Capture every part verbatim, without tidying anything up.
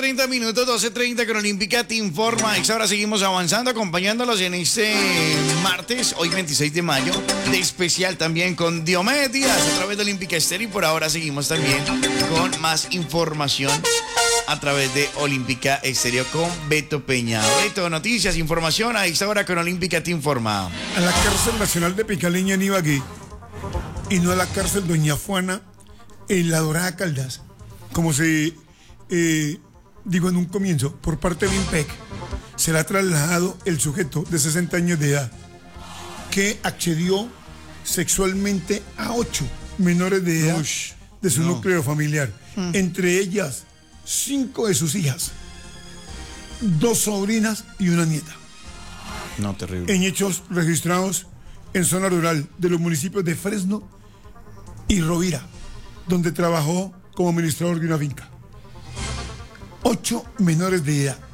treinta minutos, doce treinta con Olímpica te informa. Y ahora seguimos avanzando, acompañándolos en este martes, hoy veintiséis de mayo, de especial también con Diomedes Díaz a través de Olímpica Estéreo. Y por ahora seguimos también con más información a través de Olímpica Estéreo con Beto Peña. Beto, noticias, información a esta hora con Olímpica te informa. A la cárcel nacional de Picaleña en Ibagué y no a la cárcel Doña Juana en La Dorada Caldas, como se eh, dijo en un comienzo, por parte del IMPEC, será trasladado el sujeto de sesenta años de edad que accedió sexualmente a ocho menores de edad Ush, de su no. núcleo familiar, mm. entre ellas cinco de sus hijas, dos sobrinas y una nieta. No, terrible. En hechos registrados en zona rural de los municipios de Fresno y Rovira, donde trabajó como administrador de una finca. Ocho menores de edad,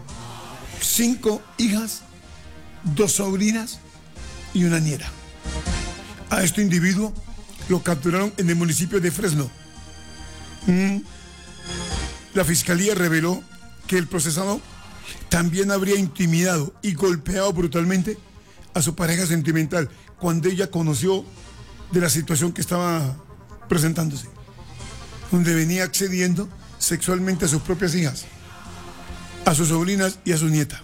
cinco hijas, dos sobrinas y una nieta. A este individuo lo capturaron en el municipio de Fresno. Mm. La fiscalía reveló que el procesado también habría intimidado y golpeado brutalmente a su pareja sentimental cuando ella conoció de la situación que estaba presentándose, donde venía accediendo sexualmente a sus propias hijas, a sus sobrinas y a su nieta.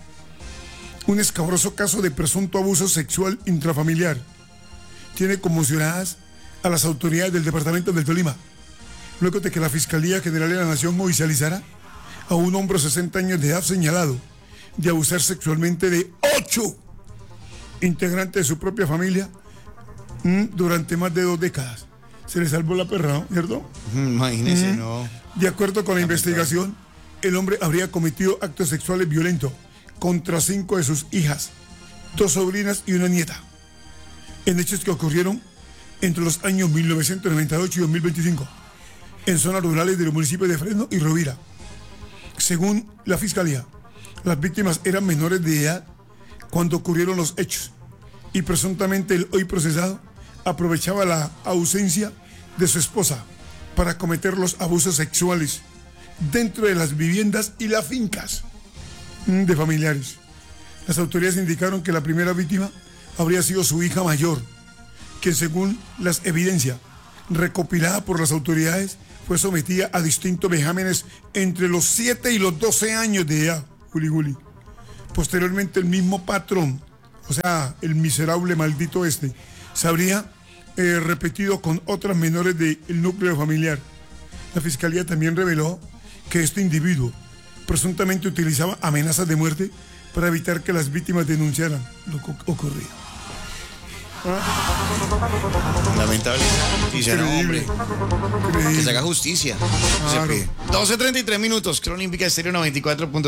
Un escabroso caso de presunto abuso sexual intrafamiliar tiene conmocionadas a las autoridades del departamento del Tolima, luego de que la Fiscalía General de la Nación oficializara a un hombre de sesenta años de edad señalado de abusar sexualmente de ocho integrantes de su propia familia mmm, durante más de dos décadas. Se le salvó la perra, ¿cierto? Imagínese, mm. no. De acuerdo con la investigación, el hombre habría cometido actos sexuales violentos contra cinco de sus hijas, dos sobrinas y una nieta, en hechos que ocurrieron entre los años mil novecientos noventa y ocho y dos mil veinticinco, en zonas rurales de los municipios de Fresno y Rovira. Según la Fiscalía, las víctimas eran menores de edad cuando ocurrieron los hechos y presuntamente el hoy procesado aprovechaba la ausencia de su esposa para cometer los abusos sexuales dentro de las viviendas y las fincas de familiares. Las autoridades indicaron que la primera víctima habría sido su hija mayor, que según las evidencias recopiladas por las autoridades fue sometida a distintos vejámenes entre los siete y los doce años de edad. Guli, guli. Posteriormente el mismo patrón, o sea, el miserable maldito este, se habría eh, repetido con otras menores del núcleo familiar. La Fiscalía también reveló que este individuo presuntamente utilizaba amenazas de muerte para evitar que las víctimas denunciaran lo ocurrido. Lamentable. Dice, no, hombre. Increíble. Que se haga justicia. Claro. doce treinta y tres minutos. Olímpica Estéreo noventa y cuatro punto